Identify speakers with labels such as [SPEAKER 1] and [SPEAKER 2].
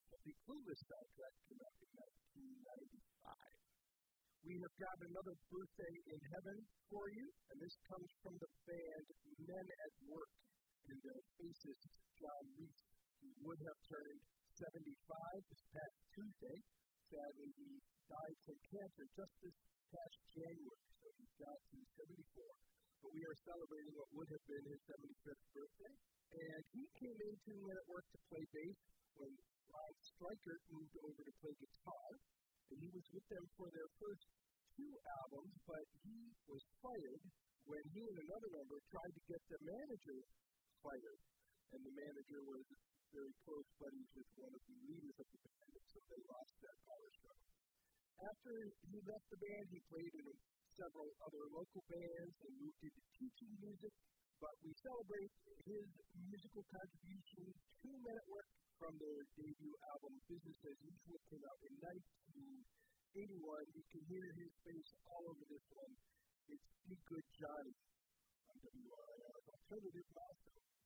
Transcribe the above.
[SPEAKER 1] The Clueless soundtrack came out in 1995. We have got another birthday in heaven for you, and this comes from the band Men at Work. And their bassist, John Reese, who would have turned 75 this past Tuesday. Sadly, he died from cancer just this past January, so he got to 74. But we are celebrating what would have been his 75th birthday. And he came into Men at Work to play bass when Ron Stryker moved over to play guitar. And he was with them for their first 2 albums, but he was fired when he and another member tried to get the manager fired. And the manager was very close buddies with one of the leaders of the band, so they lost that power struggle. After he left the band, he played in several other local bands and moved into teaching music, but we celebrate his musical contribution to Men at Work from their debut album, Business as Usual, came out in 1981. You can hear his bass all over this one. It's Be Good Johnny on WRIR Alternative Milestone.